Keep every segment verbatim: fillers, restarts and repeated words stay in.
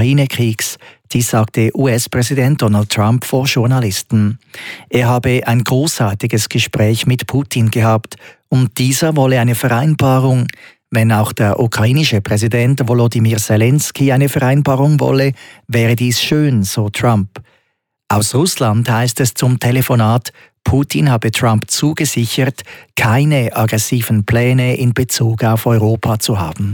Ukraine-Kriegs. Dies sagte U S-Präsident Donald Trump vor Journalisten. Er habe ein großartiges Gespräch mit Putin gehabt und dieser wolle eine Vereinbarung. Wenn auch der ukrainische Präsident Volodymyr Zelensky eine Vereinbarung wolle, wäre dies schön, so Trump. Aus Russland heißt es zum Telefonat, Putin habe Trump zugesichert, keine aggressiven Pläne in Bezug auf Europa zu haben.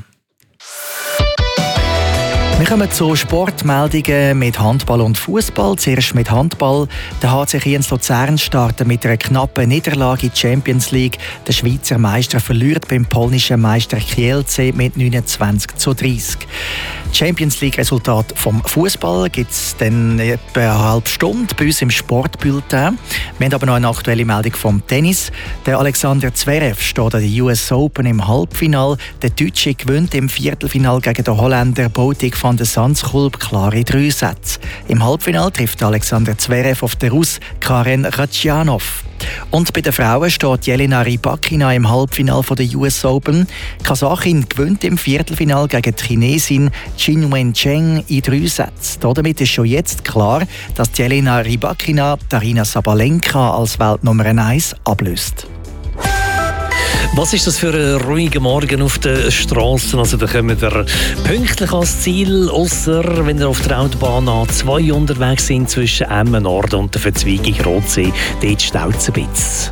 Wir kommen zu Sportmeldungen mit Handball und Fußball. Zuerst mit Handball. Der H C Kriens Luzern startet mit einer knappen Niederlage in die Champions League. Der Schweizer Meister verliert beim polnischen Meister Kielce mit neunundzwanzig zu dreißig. Champions League-Resultat vom Fußball gibt es dann etwa eine halbe Stunde bei uns im Sportbulletin. Wir haben aber noch eine aktuelle Meldung vom Tennis. Der Alexander Zverev steht an der U S Open im Halbfinale. Der Deutsche gewinnt im Viertelfinale gegen den Holländer Botic van de Zandschulp klare drei Sätze. Im Halbfinale trifft Alexander Zverev auf den Russ Karen Khachanov. Und bei den Frauen steht Jelena Rybakina im Halbfinale der U S Open. Kasachin gewinnt im Viertelfinale gegen die Chinesin Qin Wencheng in drei Sätzen. Damit ist schon jetzt klar, dass Jelena Rybakina Aryna Sabalenka als Weltnummer eins ablöst. Was ist das für ein ruhiger Morgen auf den Strassen? Also da kommen wir pünktlich ans Ziel, ausser wenn wir auf der Autobahn A zwei unterwegs sind zwischen Emmen Nord und der Verzweigung Rotsee. Dort staut es ein bisschen.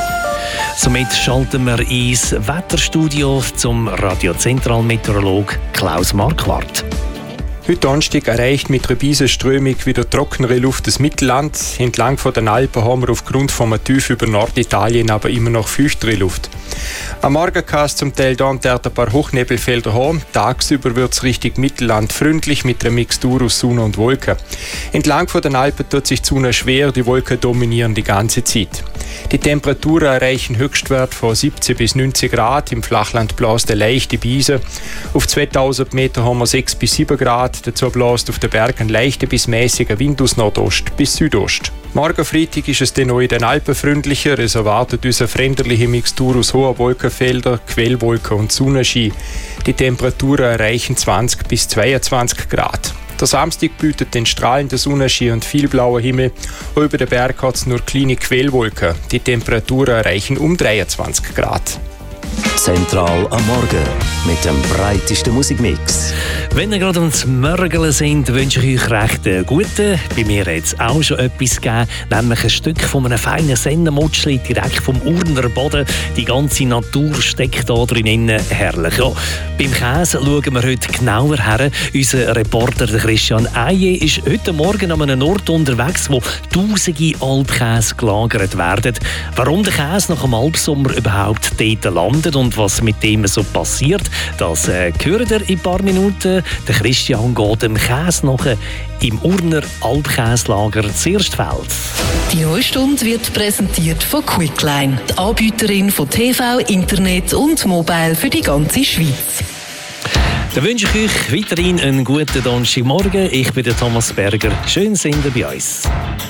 Somit schalten wir ins Wetterstudio zum Radiozentralmeteorolog Klaus Marquardt. Heute Donnerstag erreicht mit einer Beisenströmung wieder trockenere Luft des Mittellands. Entlang von den Alpen haben wir aufgrund von einem Tief über Norditalien aber immer noch feuchtere Luft. Am Morgen kann es zum Teil dort ein paar Hochnebelfelder haben. Tagsüber wird es Richtung Mittelland freundlich mit einer Mixtur aus Sonne und Wolken. Entlang von den Alpen tut sich die Sonne schwer, die Wolken dominieren die ganze Zeit. Die Temperaturen erreichen Höchstwert von siebzehn bis neunzehn Grad. Im Flachland bläst eine leichte Brise. Auf zweitausend Meter haben wir sechs bis sieben Grad. Dazu bläst auf den Bergen leichter bis mäßiger Wind aus Nordost bis Südost. Morgen Freitag ist es dann noch in den Alpen freundlicher. Es erwartet uns eine freundliche Mixtur aus hohen Wolkenfeldern, Quellwolken und Sonnenschein. Die Temperaturen erreichen zwanzig bis zweiundzwanzig Grad. Der Samstag bietet den strahlenden Sonnenschein und viel blauer Himmel. Über den Berg hat es nur kleine Quellwolken. Die Temperaturen erreichen um dreiundzwanzig Grad. Zentral am Morgen mit dem breitesten Musikmix. Wenn ihr gerade ums Mörgeln sind, wünsche ich euch recht einen guten. Bei mir hat es auch schon etwas gegeben, nämlich ein Stück von einem feinen Sennenmutschli direkt vom Urner Boden. Die ganze Natur steckt da drin. Herrlich. Ja, beim Käse schauen wir heute genauer her. Unser Reporter Christian Eije ist heute Morgen an einem Ort unterwegs, wo tausende Alpkäse gelagert werden. Warum der Käse nach dem Alpsommer überhaupt dort landet und was mit dem so passiert, das äh, hören ihr in ein paar Minuten. Der Christian geht dem Käse nach im Urner Alpkäslager Zirstfeld. Die neue Stunde wird präsentiert von Quickline, die Anbieterin von T V, Internet und Mobile für die ganze Schweiz. Dann wünsche ich euch weiterhin einen guten Donnerstagmorgen. Ich bin der Thomas Berger. Schön sind ihr bei uns.